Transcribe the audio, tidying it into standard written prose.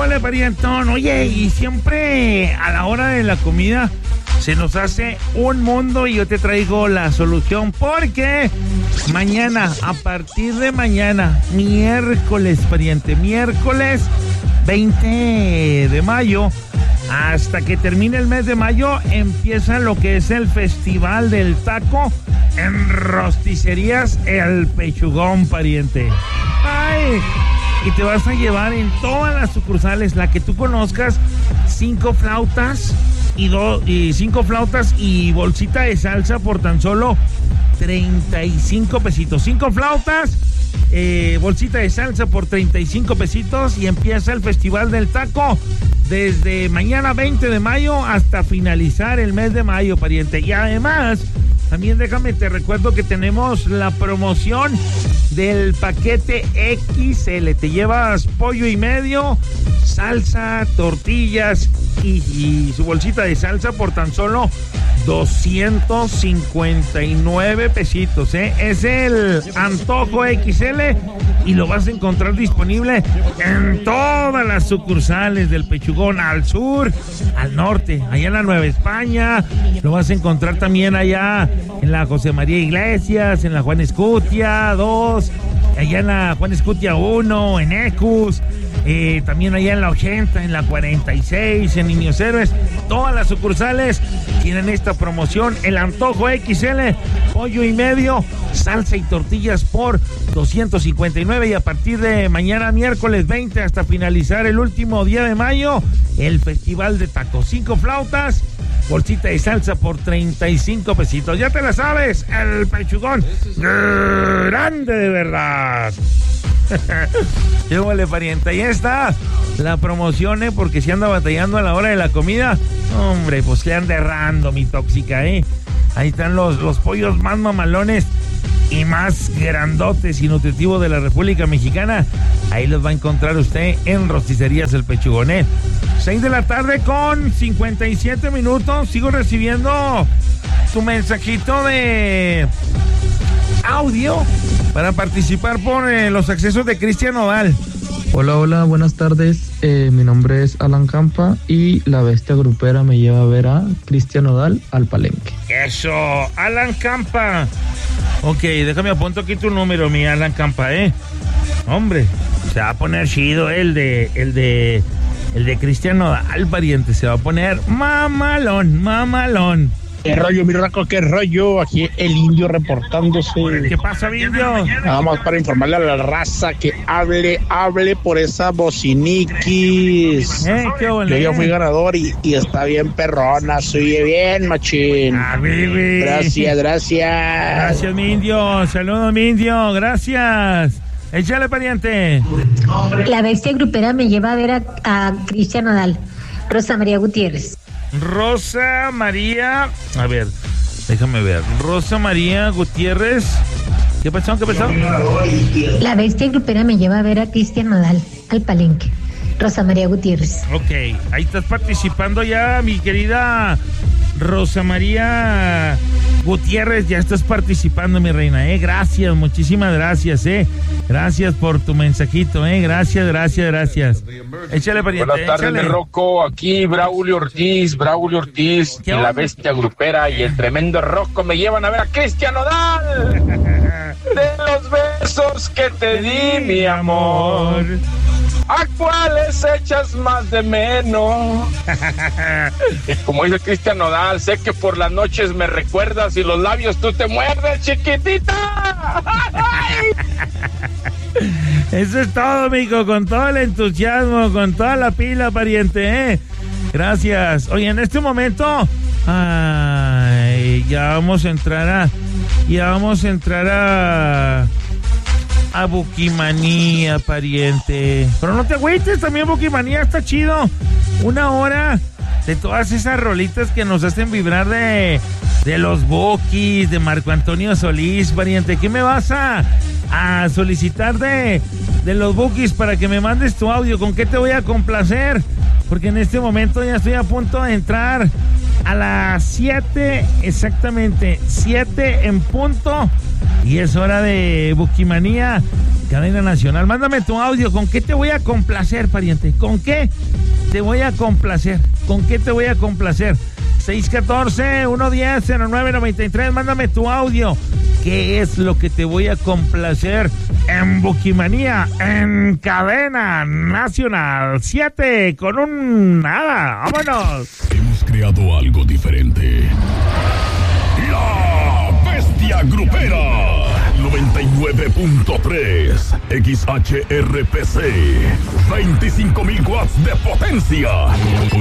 Hola, parientón. Oye, y siempre a la hora de la comida se nos hace un mundo y yo te traigo la solución porque mañana, a partir de mañana, miércoles, pariente, miércoles 20 de mayo, hasta que termine el mes de mayo, empieza lo que es el Festival del Taco en Rosticerías El Pechugón, pariente. ¡Ay! Y te vas a llevar en todas las sucursales, la que tú conozcas, 5 flautas y 5 flautas y bolsita de salsa por tan solo 35 pesitos. 5 flautas, bolsita de salsa por 35 pesitos y empieza el Festival del Taco desde mañana 20 de mayo hasta finalizar el mes de mayo, pariente. Y además, también déjame te recuerdo que tenemos la promoción del paquete XL. Te llevas pollo y medio, salsa, tortillas y su bolsita de salsa por tan solo 259 pesitos, ¿eh? Es el Antojo XL y lo vas a encontrar disponible en todas las sucursales del Pechugón, al sur, al norte, allá en la Nueva España. Lo vas a encontrar también allá en la José María Iglesias, en la Juan Escutia 2, allá en la Juan Escutia 1, en Ecus, también allá en la 80, en la 46, en Niños Héroes. Todas las sucursales tienen esta promoción, el Antojo XL, pollo y medio, salsa y tortillas por 259, y a partir de mañana miércoles 20 hasta finalizar el último día de mayo, el Festival de Tacos. 5 flautas, bolsita de salsa por 35 pesitos. Ya te la sabes, el Pechugón grande de verdad. Llévale, pariente, ahí está la promoción, porque si anda batallando a la hora de la comida, hombre, pues que anda errando, mi tóxica, ahí están los pollos más mamalones y más grandotes y nutritivos de la República Mexicana. Ahí los va a encontrar usted en Rosticerías El Pechugón. 6 de la tarde con 57 minutos. Sigo recibiendo tu mensajito de audio para participar por los accesos de Cristian Nodal. Hola, buenas tardes. Mi nombre es Alan Campa y la bestia grupera me lleva a ver a Cristian Nodal al Palenque. Eso, Alan Campa. Ok, déjame apunto aquí tu número, mi Alan Campa, Hombre, se va a poner chido el de Cristian Nodal, pariente. Se va a poner mamalón. ¿Qué rollo, mi raco? ¿Qué rollo? Aquí el Indio reportándose. ¿Qué pasa, Indio? Nada más para informarle a la raza que hable por esa bociniquis. Qué bueno. Yo ya fui ganador y está bien perrona, se oye bien, machín. Gracias. Gracias, mi Indio. Saludos, mi Indio. Gracias. Échale, pariente. La bestia grupera me lleva a ver a Cristian Nodal. Rosa María Gutiérrez. Rosa María, a ver, déjame ver. Rosa María Gutiérrez. ¿Qué pasó? La bestia grupera me lleva a ver a Cristian Nodal al Palenque. Rosa María Gutiérrez. Ok, ahí estás participando ya, mi querida Rosa María Gutiérrez, ya estás participando, mi reina, Gracias, muchísimas gracias, Gracias por tu mensajito, Gracias. Échale, pariente. Buenas tardes, mi Rocco. Aquí Braulio Ortiz, y la bestia grupera y el tremendo Rocco me llevan a ver a Cristian Nodal. De los besos que te di, mi amor, ¿a cuáles echas más de menos? Como dice Cristian Nodal, sé que por las noches me recuerdas y los labios tú te muerdes, chiquitita. Eso es todo, amigo, con todo el entusiasmo, con toda la pila, pariente, Gracias. Oye, en este momento, ya vamos a entrar a Bukimanía, pariente. Pero no te agüites, también Bukimanía está chido. 1 hora de todas esas rolitas que nos hacen vibrar de los Bukis, de Marco Antonio Solís, pariente. ¿Qué me vas a solicitar de los Bukis para que me mandes tu audio? ¿Con qué te voy a complacer? Porque en este momento ya estoy a punto de entrar a las 7, exactamente 7 en punto, y es hora de Bukimanía cadena nacional. Mándame tu audio. ¿Con qué te voy a complacer, pariente? ¿Con qué te voy a complacer? ¿Con qué te voy a complacer? 614-110-0993. Mándame tu audio. ¿Qué es lo que te voy a complacer en Buquimanía, en cadena nacional? 7 con un nada. ¡Vámonos! Hemos creado algo diferente. La Bestia Grupera. 99.3 XHRPC. 25,000 watts de potencia.